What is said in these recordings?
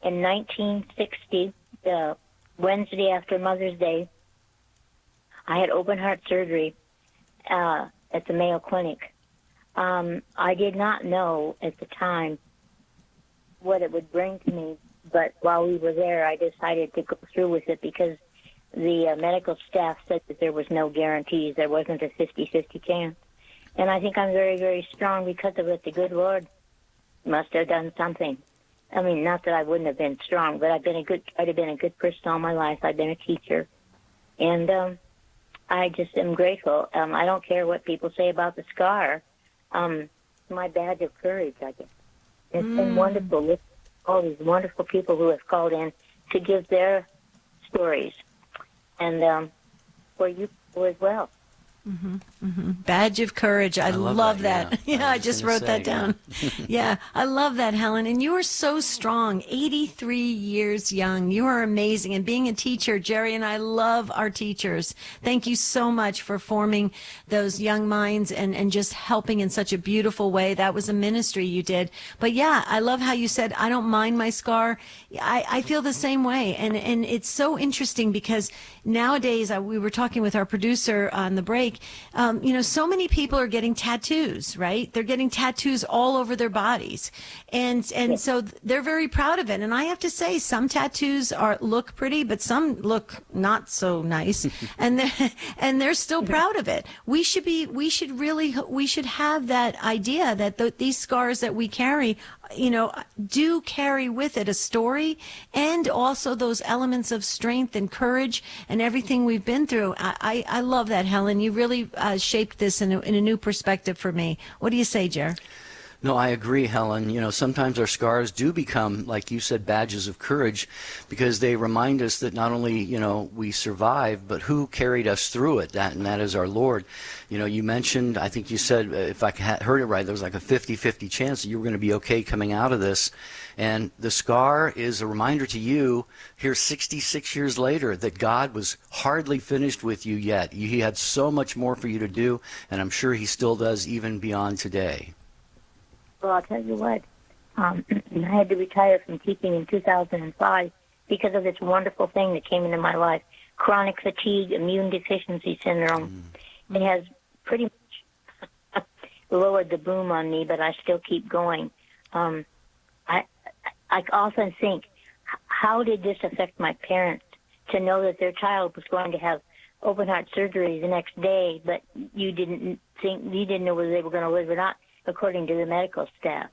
in 1960, the Wednesday after Mother's Day, I had open heart surgery at the Mayo Clinic. I did not know at the time what it would bring to me, but while we were there, I decided to go through with it because the medical staff said that there was no guarantees. There wasn't a 50-50 chance. And I think I'm very, very strong because of it. The good Lord must have done something. I mean, not that I wouldn't have been strong, but I've been a good person all my life. I've been a teacher. And I just am grateful. I don't care what people say about the scar. My badge of courage, I guess. It's been wonderful with all these wonderful people who have called in to give their stories. And for you people as well. Mm-hmm, mm-hmm. Badge of courage. I love that. Yeah, I just wrote that down. Yeah, I love that, Helen. And you are so strong, 83 years young. You are amazing. And being a teacher, Jerry and I love our teachers. Thank you so much for forming those young minds and just helping in such a beautiful way. That was a ministry you did. But yeah, I love how you said, I don't mind my scar. I feel the same way. And it's so interesting because nowadays, we were talking with our producer on the break, so many people are getting tattoos, right? They're getting tattoos all over their bodies. And so they're very proud of it. And I have to say, some tattoos look pretty, but some look not so nice. and they're still proud of it. We should have that idea that these scars that we carry, do carry with it a story and also those elements of strength and courage and everything we've been through. I love that, Helen. You really shaped this in a new perspective for me. What do you say, Jer? No, I agree, Helen. Sometimes our scars do become, like you said, badges of courage because they remind us that not only, we survived, but who carried us through it, and that is our Lord. You mentioned, I think you said, if I heard it right, there was like a 50-50 chance that you were going to be okay coming out of this. And the scar is a reminder to you here 66 years later that God was hardly finished with you yet. He had so much more for you to do, and I'm sure he still does even beyond today. Well, I'll tell you what, I had to retire from teaching in 2005 because of this wonderful thing that came into my life, chronic fatigue immune deficiency syndrome. It has pretty much lowered the boom on me, but I still keep going. I often think, how did this affect my parents to know that their child was going to have open heart surgery the next day, but you didn't know whether they were going to live or not, according to the medical staff.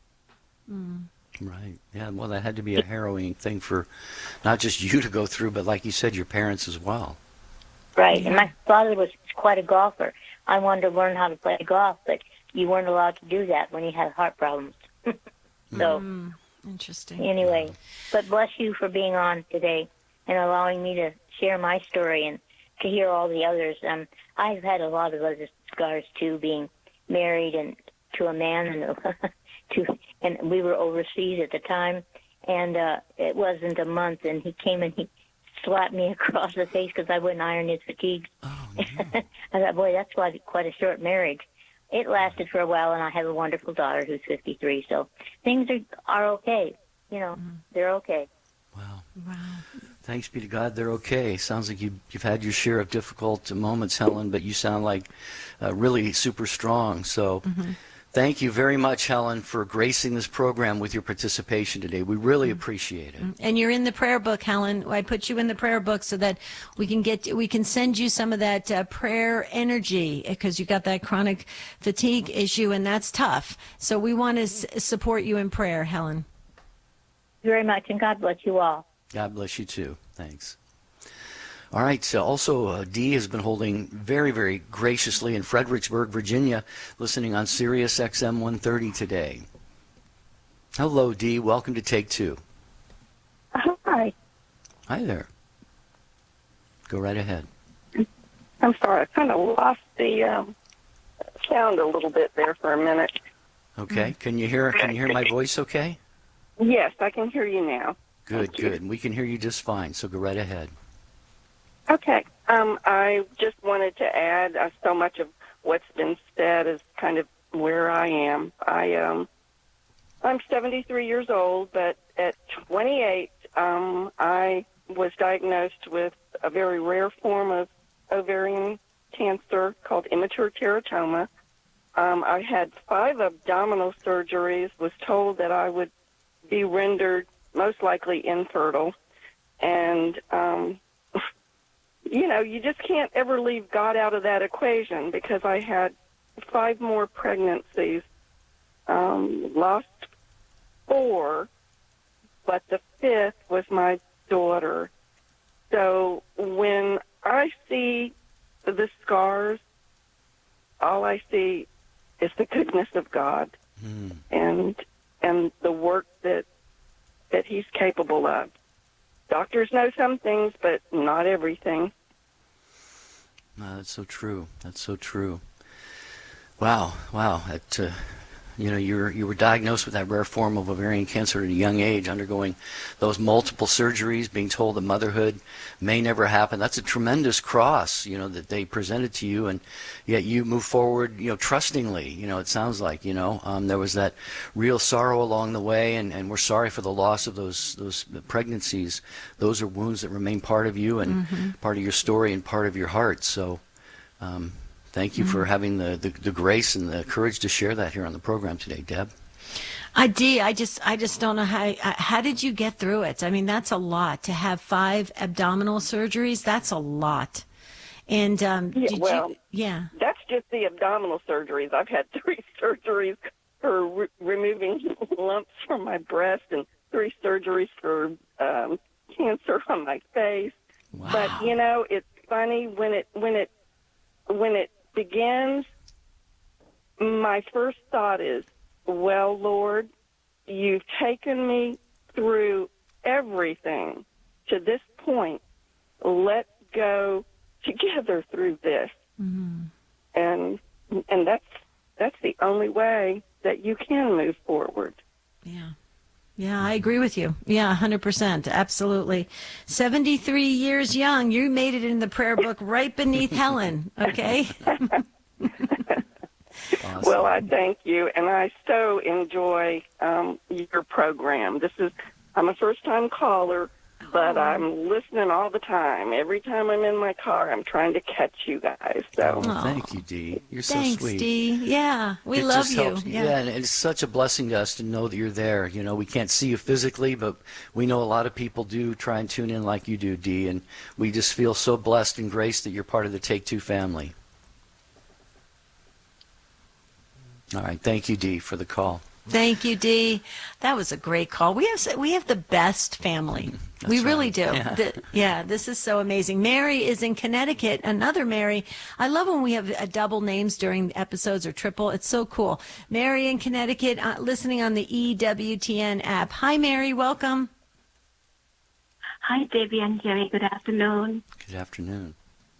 Right. Yeah, well, that had to be a harrowing thing for not just you to go through, but like you said, your parents as well. Right. Yeah. And my father was quite a golfer. I wanted to learn how to play golf, but you weren't allowed to do that when you had heart problems. So, interesting. Anyway, but bless you for being on today and allowing me to share my story and to hear all the others. I've had a lot of other scars, too, being married and to a man and we were overseas at the time, and it wasn't a month, and he came and he slapped me across the face because I wouldn't iron his fatigues. Oh, no. I thought, boy, that's quite a short marriage. It lasted for a while, and I have a wonderful daughter who's 53, so things are okay. They're okay. Wow. Thanks be to God, they're okay. Sounds like you've had your share of difficult moments, Helen, but you sound like really super strong. So thank you very much, Helen, for gracing this program with your participation today. We really appreciate it. And you're in the prayer book, Helen. I put you in the prayer book so that we can send you some of that prayer energy because you got that chronic fatigue issue, and that's tough. So we want to support you in prayer, Helen. Very much, and God bless you all. God bless you too. Thanks. All right. So also, Dee has been holding very, very graciously in Fredericksburg, Virginia, listening on Sirius XM 130 today. Hello, Dee. Welcome to Take Two. Hi. Hi there. Go right ahead. I'm sorry. I kind of lost the sound a little bit there for a minute. Okay. Can you hear my voice okay? Yes, I can hear you now. Good. And we can hear you just fine, so go right ahead. Okay. I just wanted to add so much of what's been said is kind of where I am. I'm 73 years old, but at 28, I was diagnosed with a very rare form of ovarian cancer called immature teratoma. I had 5 abdominal surgeries, was told that I would be rendered most likely infertile. And, you just can't ever leave God out of that equation, because I had 5 more pregnancies, lost 4, but the 5th was my daughter. So when I see the scars, all I see is the goodness of God and the work that He's capable of. Doctors know some things, but not everything. That's so true. That's so true. Wow. That, you were diagnosed with that rare form of ovarian cancer at a young age, undergoing those multiple surgeries, being told that motherhood may never happen. That's a tremendous cross, that they presented to you, and yet you move forward, trustingly. It sounds like, there was that real sorrow along the way, and we're sorry for the loss of those pregnancies. Those are wounds that remain part of you and part of your story and part of your heart. So, thank you for having the grace and the courage to share that here on the program today, Deb. I just don't know how did you get through it? I mean, that's a lot to have 5 abdominal surgeries. That's a lot. And that's just the abdominal surgeries. I've had 3 surgeries for removing lumps from my breast and 3 surgeries for cancer on my face. Wow. But it's funny when it begins, my first thought is, well, Lord, you've taken me through everything to this point. Let's go together through this. And that's the only way that you can move forward. Yeah, I agree with you. Yeah, 100%. Absolutely. 73 years young. You made it in the prayer book right beneath Helen. Okay. Awesome. Well, I thank you, and I so enjoy your program. I'm a first-time caller, but I'm listening all the time. Every time I'm in my car, I'm trying to catch you guys. So, thank you, Dee. You're so Thanks, sweet. Dee. Yeah, we love you. Helps. Yeah, and it's such a blessing to us to know that you're there. We can't see you physically, but we know a lot of people do try and tune in like you do, Dee, and we just feel so blessed and graced that you're part of the Take Two family. All right, thank you, Dee, for the call. Thank you, Dee. That was a great call. We have the best family. We really do. Yeah, this is so amazing. Mary is in Connecticut. Another Mary. I love when we have double names during episodes or triple. It's so cool. Mary in Connecticut, listening on the EWTN app. Hi, Mary. Welcome. Hi, Debbie and Jerry. Good afternoon. Good afternoon.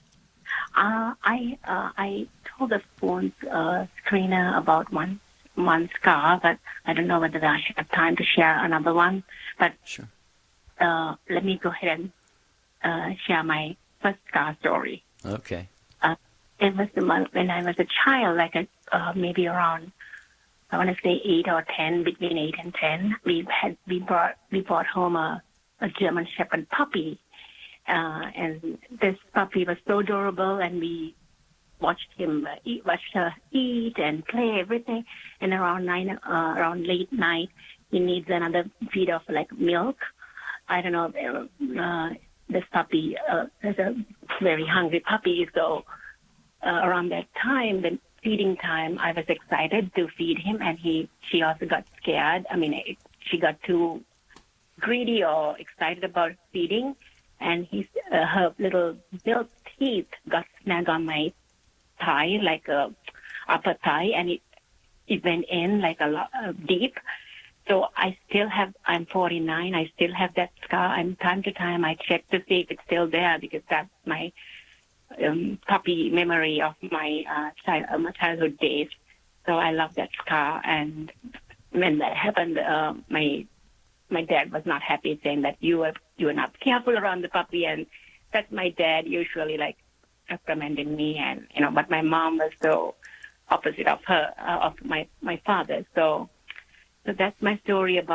I told the phone screener about one scar, but I don't know whether I have time to share another one. But sure. Let me go ahead and share my first scar story. Okay. It was when I was a child, like maybe around, I want to say 8 or 10, between 8 and 10. We brought home a German Shepherd puppy. And this puppy was so adorable, and we watched her eat and play everything. And around late night, he needs another feed of milk. I don't know. This puppy is a very hungry puppy, so around that time, the feeding time, I was excited to feed him, and she also got scared. I mean, she got too greedy or excited about feeding. And her little milk teeth got snagged on my thigh, like upper thigh, and it went in like deep. So I'm 49. I still have that scar. And time to time, I check to see if it's still there, because that's my puppy memory of my childhood days. So I love that scar. And when that happened, my dad was not happy, saying that you were not careful around the puppy, and that's my dad usually reprimanding me, and but my mom was so opposite of her, of my father. So that's my story about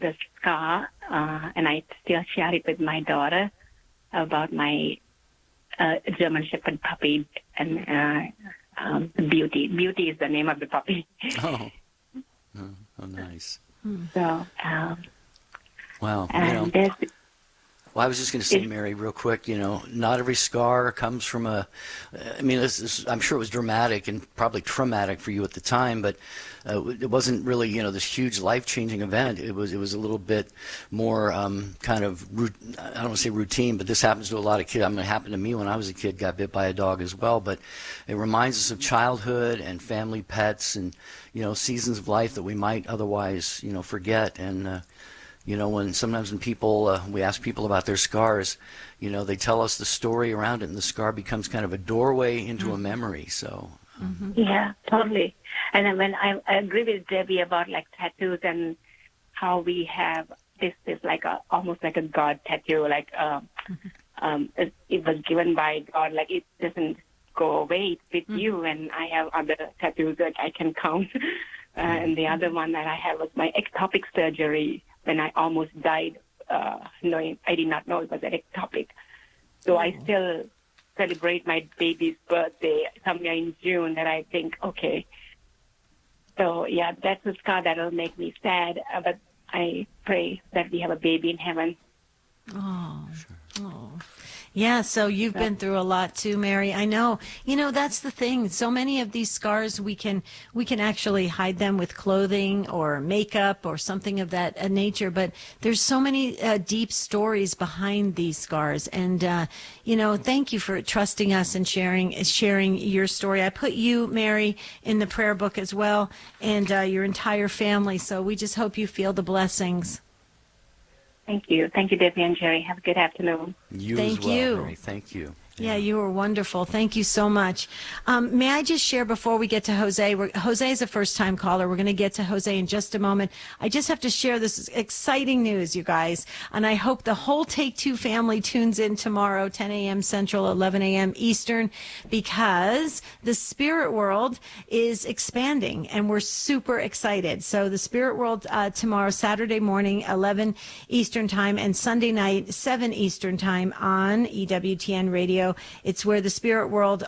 the scar, and I still share it with my daughter about my German Shepherd puppy, and Beauty. Beauty is the name of the puppy. Oh, nice. So, Wow. and Well, I was just going to say, Mary, real quick, not every scar comes from I'm sure it was dramatic and probably traumatic for you at the time, but it wasn't really, this huge life-changing event. It was a little bit more kind of, I don't want to say routine, but this happens to a lot of kids. It happened to me when I was a kid, got bit by a dog as well, but it reminds us of childhood and family pets and, seasons of life that we might otherwise, forget. And, when people, we ask people about their scars, they tell us the story around it, and the scar becomes kind of a doorway into a memory. So, yeah, totally. And then when I agree with Debbie about like tattoos and how we have this like almost like a God tattoo, like it was given by God, like it doesn't go away with you. And I have other tattoos that I can count. And the other one that I have was my ectopic surgery when I almost died, knowing I did not know it was an ectopic. So I still celebrate my baby's birthday somewhere in June that I think, okay. So, yeah, that's a scar that will make me sad, but I pray that we have a baby in heaven. Oh, sure. Oh. Yeah, so you've been through a lot too, Mary. I know. That's the thing. So many of these scars, we can actually hide them with clothing or makeup or something of that nature. But there's so many deep stories behind these scars. And, thank you for trusting us and sharing your story. I put you, Mary, in the prayer book as well, and your entire family. So we just hope you feel the blessings. Thank you. Thank you, Debbie and Jerry. Have a good afternoon. Thank you. Mary. Thank you. Yeah, you were wonderful. Thank you so much. May I just share before we get to Jose? Jose is a first-time caller. We're going to get to Jose in just a moment. I just have to share this exciting news, you guys, and I hope the whole Take Two family tunes in tomorrow, 10 a.m. Central, 11 a.m. Eastern, because the Spirit World is expanding, and we're super excited. So the Spirit World tomorrow, Saturday morning, 11 Eastern Time, and Sunday night, 7 Eastern Time on EWTN Radio. It's where the spirit world,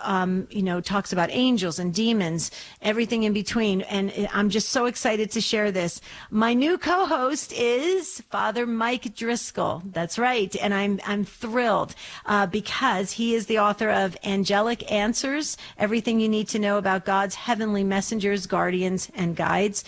talks about angels and demons, everything in between. And I'm just so excited to share this. My new co-host is Father Mike Driscoll. That's right. And I'm thrilled because he is the author of Angelic Answers, Everything You Need to Know About God's Heavenly Messengers, Guardians, and Guides.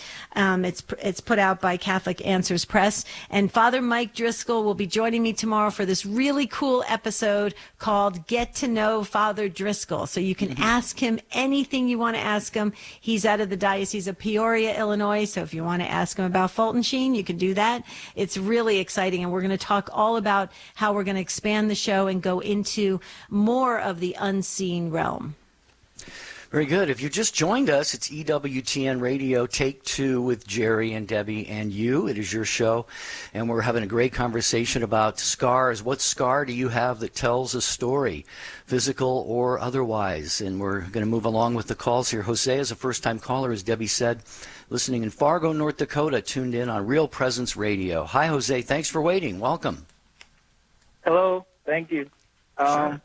It's put out by Catholic Answers Press. And Father Mike Driscoll will be joining me tomorrow for this really cool episode called Get to Know Father Driscoll. So you can ask him anything you want to ask him. He's out of the Diocese of Peoria, Illinois. So if you want to ask him about Fulton Sheen, you can do that. It's really exciting. And we're going to talk all about how we're going to expand the show and go into more of the unseen realm. Very good. If you just joined us, it's EWTN Radio Take Two with Jerry and Debbie and you. It is your show, and we're having a great conversation about scars. What scar do you have that tells a story, physical or otherwise? And we're going to move along with the calls here. Jose is a first-time caller, as Debbie said, listening in Fargo, North Dakota, tuned in on Real Presence Radio. Hi, Jose. Thanks for waiting. Welcome. Hello. Thank you. Sure.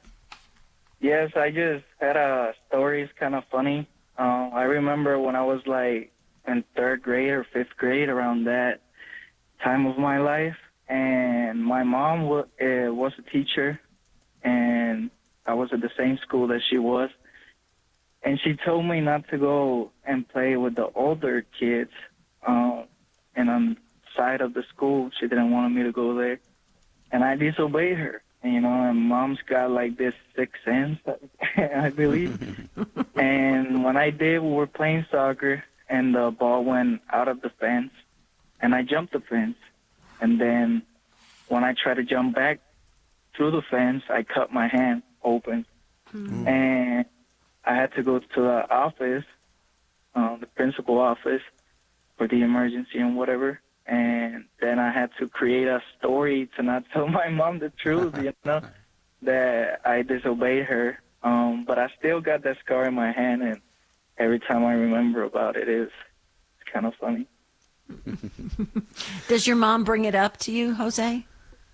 Yes, I just had a story. It's kind of funny. I remember when I was like in 3rd grade or 5th grade, around that time of my life, and my mom was a teacher, and I was at the same school that she was, and she told me not to go and play with the older kids, and on the side of the school, she didn't want me to go there, and I disobeyed her. And Mom's got like this sixth sense, I believe. And when I did, we were playing soccer, and the ball went out of the fence, and I jumped the fence. And then when I tried to jump back through the fence, I cut my hand open. Mm-hmm. And I had to go to the office, the principal office, for the emergency and whatever. And then I had to create a story to not tell my mom the truth, that I disobeyed her. But I still got that scar in my hand, and every time I remember about it, it's kind of funny. Does your mom bring it up to you, Jose?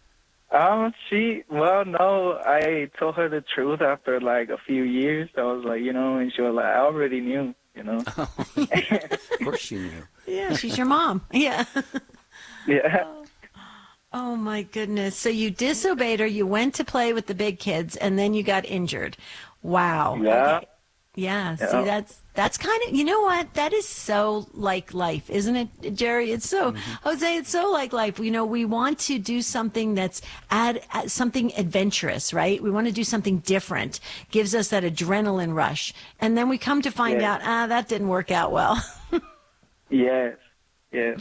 No, I told her the truth after like a few years. I was like, and she was like, I already knew, Of course she knew. Yeah, she's your mom. Yeah. Yeah. Oh my goodness. So you disobeyed her, you went to play with the big kids, and then you got injured. Wow. Yeah. Okay. Yeah, see, that's kind of, you know what? That is so like life, isn't it, Jerry? It's so, Jose, it's so like life. We want to do something that's add something adventurous, right? We want to do something different, gives us that adrenaline rush. And then we come to find out, that didn't work out well. Yes. Yes.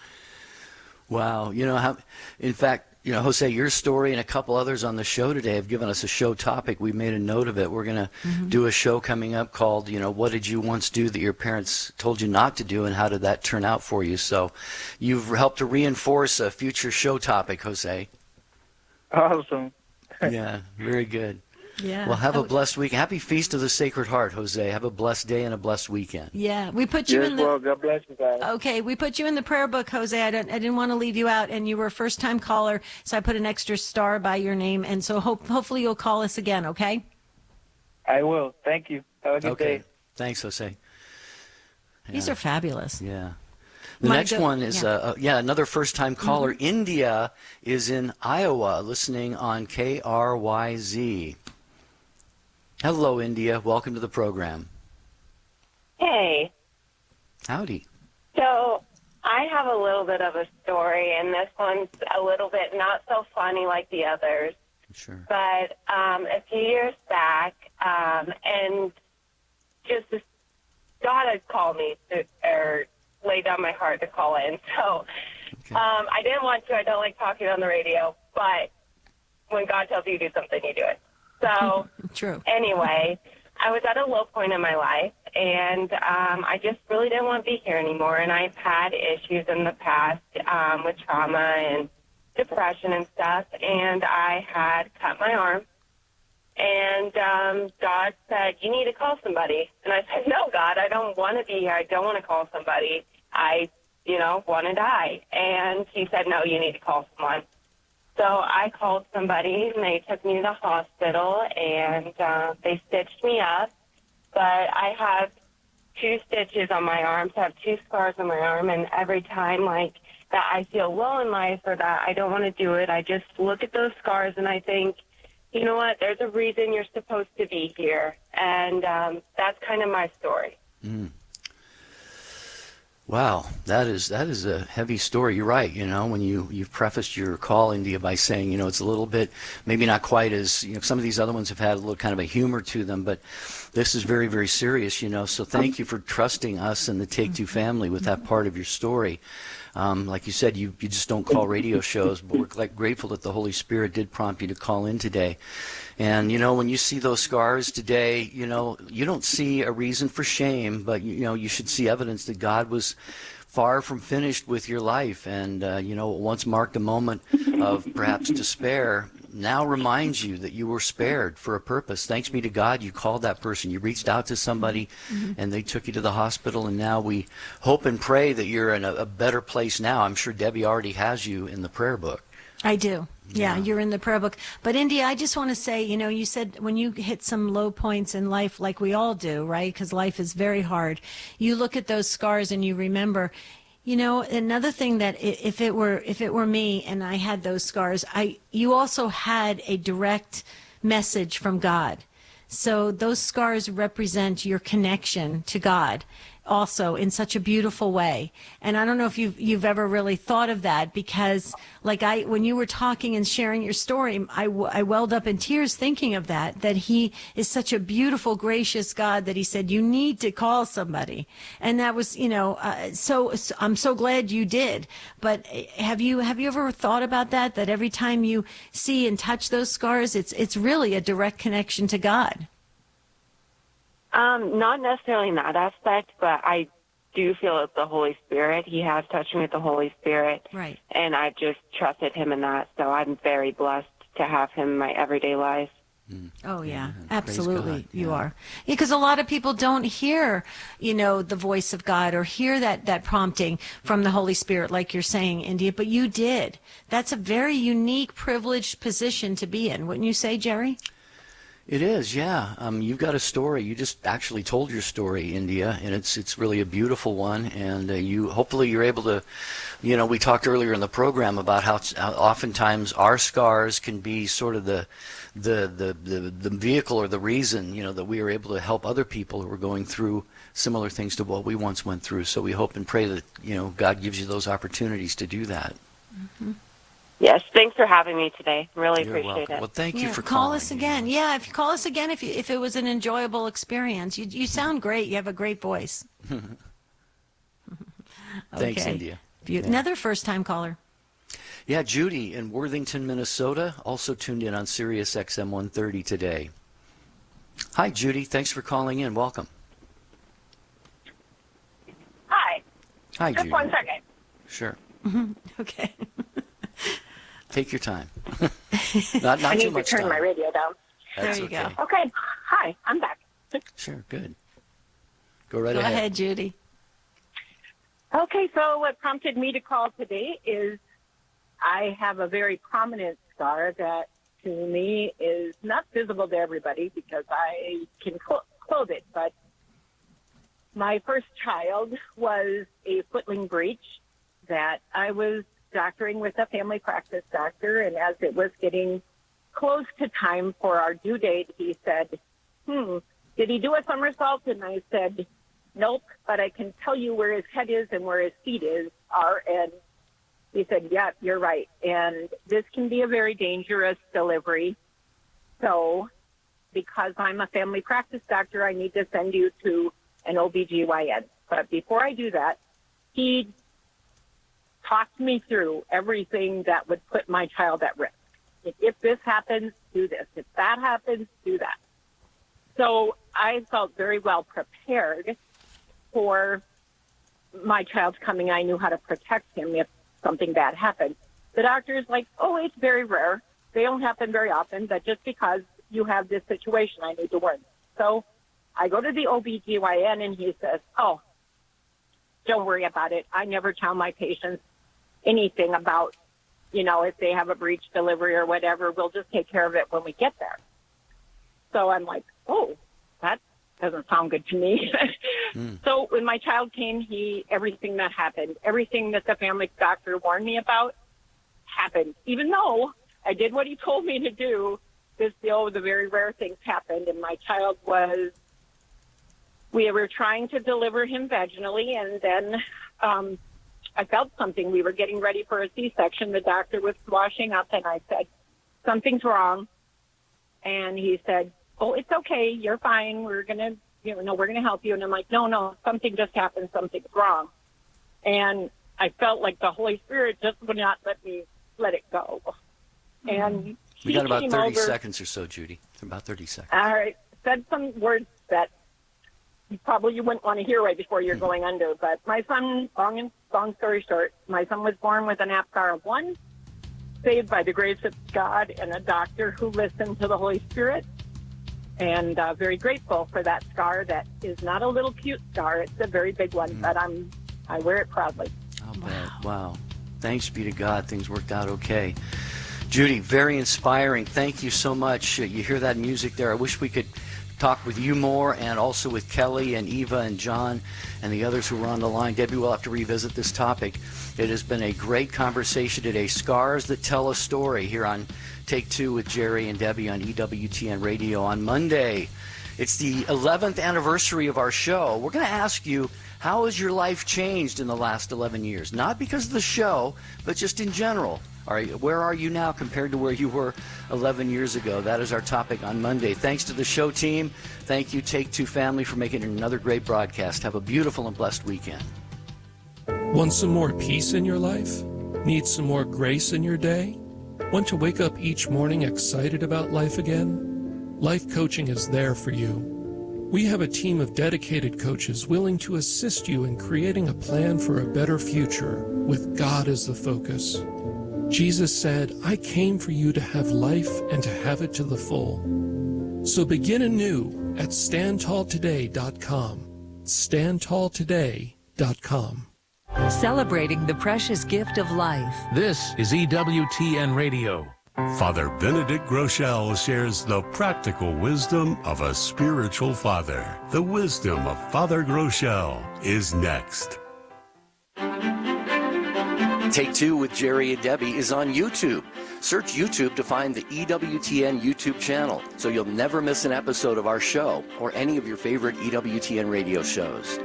Wow. In fact, Jose, your story and a couple others on the show today have given us a show topic. We made a note of it. We're going to do a show coming up called, What Did You Once Do That Your Parents Told You Not to Do, and how did that turn out for you? So you've helped to reinforce a future show topic, Jose. Awesome. Yeah, very good. Yeah. Well, have a blessed week. Happy Feast of the Sacred Heart, Jose. Have a blessed day and a blessed weekend. Yeah, we put you in the. Well, God bless you guys. Okay, we put you in the prayer book, Jose. I didn't want to leave you out, and you were a first-time caller, so I put an extra star by your name, and so hopefully you'll call us again. Okay. I will. Thank you. Have a good day. Thanks, Jose. These are fabulous. Yeah. The next one is another first-time caller. India is in Iowa, listening on KRYZ. Hello, India. Welcome to the program. Hey. Howdy. So I have a little bit of a story, and this one's a little bit not so funny like the others. Sure. But a few years back, and just God had called me or laid down my heart to call in. So I didn't want to. I don't like talking on the radio, but when God tells you to do something, you do it. So True. Anyway, I was at a low point in my life, and I just really didn't want to be here anymore. And I've had issues in the past with trauma and depression and stuff, and I had cut my arm. And God said, you need to call somebody. And I said, no, God, I don't want to be here. I don't want to call somebody. I want to die. And he said, no, you need to call someone. So I called somebody, and they took me to the hospital, and they stitched me up. But I have 2 stitches on my arm, so I have 2 scars on my arm, and every time, that I feel low in life or that I don't want to do it, I just look at those scars, and I think, you know what, there's a reason you're supposed to be here. And that's kind of my story. Mm. Wow, that is a heavy story. You're right. When you've prefaced your call, India, by saying, it's a little bit, maybe not quite as, some of these other ones have had a little kind of a humor to them, but this is very, very serious, So thank you for trusting us and the Take Two family with that part of your story. Like you said, you just don't call radio shows, but we're grateful that the Holy Spirit did prompt you to call in today. And, when you see those scars today, you don't see a reason for shame, but, you should see evidence that God was far from finished with your life. And, what once marked a moment of perhaps despair now reminds you that you were spared for a purpose. Thanks be to God, you called that person. You reached out to somebody, and they took you to the hospital. And now we hope and pray that you're in a better place now. I'm sure Debbie already has you in the prayer book. I do. Yeah, you're in the prayer book. But India, I just want to say, you said when you hit some low points in life, like we all do, right? Because life is very hard. You look at those scars and you remember, another thing that if it were me and I had those scars, you also had a direct message from God. So those scars represent your connection to God also in such a beautiful way. And I don't know if you've ever really thought of that, because when you were talking and sharing your story, I welled up in tears thinking of that he is such a beautiful, gracious God that he said, you need to call somebody. And that was, so I'm so glad you did. But have you ever thought about that every time you see and touch those scars, it's really a direct connection to God? Not necessarily in that aspect, but I do feel it's the Holy Spirit. He has touched me with the Holy Spirit. Right. And I've just trusted him in that. So I'm very blessed to have him in my everyday life. Oh, yeah, Amen. absolutely. God, You yeah. are. Because a lot of people don't hear, the voice of God or hear that prompting from the Holy Spirit, like you're saying, India, but you did. That's a very unique, privileged position to be in. Wouldn't you say, Jerry? It is, yeah. You've got a story. You just actually told your story, India, and it's really a beautiful one. And hopefully you're able to, we talked earlier in the program about how oftentimes our scars can be sort of the vehicle or the reason, that we are able to help other people who are going through similar things to what we once went through. So we hope and pray that, God gives you those opportunities to do that. Mm-hmm. Yes, thanks for having me today. Really You're appreciate welcome. it. Well, thank you for call calling. us again. Yeah, if you call us again, if it was an enjoyable experience. You sound great. You have a great voice. Thanks, Okay. India. Another first-time caller. Yeah, Judy in Worthington, Minnesota, also tuned in on Sirius XM 130 today. Hi, Judy. Thanks for calling in. Welcome. Hi. Hi, Just Judy. 1 second. Sure. Okay. Take your time. not I too need to much turn time. my radio down. That's There you go. okay. Okay. Hi, I'm back. Sure, good. Go right Go ahead. ahead, Judy. Okay, so what prompted me to call today is I have a very prominent scar that to me is not visible to everybody because I can clothe it, but my first child was a footling breach that I was doctoring with a family practice doctor, and as it was getting close to time for our due date, he said, did he do a somersault? And I said, nope, but I can tell you where his head is and where his feet are. And he said, yeah, you're right. And this can be a very dangerous delivery. So because I'm a family practice doctor, I need to send you to an OBGYN. But before I do that, he talked me through everything that would put my child at risk. If this happens, do this. If that happens, do that. So I felt very well prepared for my child's coming. I knew how to protect him if something bad happened. The doctor's like, oh, it's very rare. They don't happen very often, but just because you have this situation, I need to warn you. So I go to the OBGYN and he says, oh, don't worry about it. I never tell my patients anything about, if they have a breech delivery or whatever. We'll just take care of it when we get there. So I'm like, oh, that doesn't sound good to me. So when my child came, everything that happened, everything that the family doctor warned me about happened. Even though I did what he told me to do, the very rare things happened. And my child we were trying to deliver him vaginally, and then I felt something. We were getting ready for a C-section. The doctor was washing up, and I said, something's wrong. And he said, oh, it's okay. You're fine. We're going to, we're going to help you. And I'm like, no, something just happened. Something's wrong. And I felt like the Holy Spirit just would not let it go. And We got about 30 over, seconds or so, Judy. About 30 seconds. All right. Said some words that you wouldn't want to hear right before you're going under. But my son, long story short, my son was born with an APGAR of 1, saved by the grace of God and a doctor who listened to the Holy Spirit. And very grateful for that scar. That is not a little cute scar. It's a very big one, but I wear it proudly. I'll bet. Wow. Thanks be to God. Things worked out okay. Judy, very inspiring. Thank you so much. You hear that music there. I wish we could talk with you more, and also with Kelly and Eva and John and the others who were on the line. Debbie, we'll have to revisit this topic. It has been a great conversation today. Scars that tell a story here on Take Two with Jerry and Debbie on EWTN Radio on Monday. It's the 11th anniversary of our show. We're going to ask you, how has your life changed in the last 11 years? Not because of the show, but just in general. Where are you now compared to where you were 11 years ago? That is our topic on Monday. Thanks to the show team. Thank you, Take Two family, for making it another great broadcast. Have a beautiful and blessed weekend. Want some more peace in your life? Need some more grace in your day? Want to wake up each morning excited about life again? Life Coaching is there for you. We have a team of dedicated coaches willing to assist you in creating a plan for a better future with God as the focus. Jesus said, I came for you to have life and to have it to the full. So begin anew at standtalltoday.com. standtalltoday.com. Celebrating the precious gift of life. This is EWTN Radio. Father Benedict Groeschel shares the practical wisdom of a spiritual father. The wisdom of Father Groeschel is next. Take Two with Jerry and Debbie is on YouTube. Search YouTube to find the EWTN YouTube channel so you'll never miss an episode of our show or any of your favorite EWTN radio shows.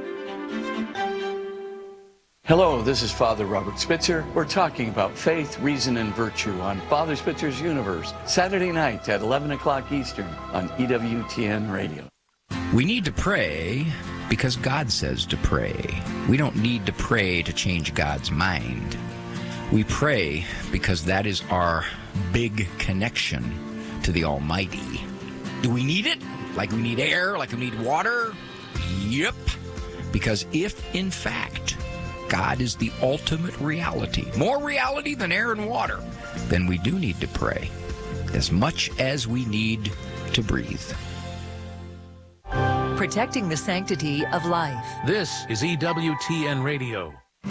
Hello, this is Father Robert Spitzer. We're talking about faith, reason, and virtue on Father Spitzer's Universe, Saturday night at 11 o'clock Eastern on EWTN Radio. We need to pray because God says to pray. We don't need to pray to change God's mind. We pray because that is our big connection to the Almighty. Do we need it? Like we need air? Like we need water? Yep. Because if, in fact, God is the ultimate reality, more reality than air and water, then we do need to pray as much as we need to breathe. Protecting the sanctity of life. This is EWTN Radio.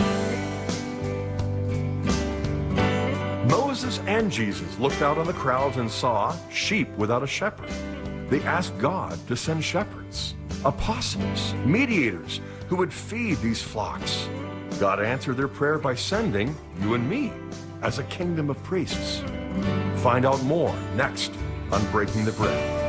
Moses and Jesus looked out on the crowds and saw sheep without a shepherd. They asked God to send shepherds, apostles, mediators who would feed these flocks. God answered their prayer by sending you and me as a kingdom of priests. Find out more next on Breaking the Bread.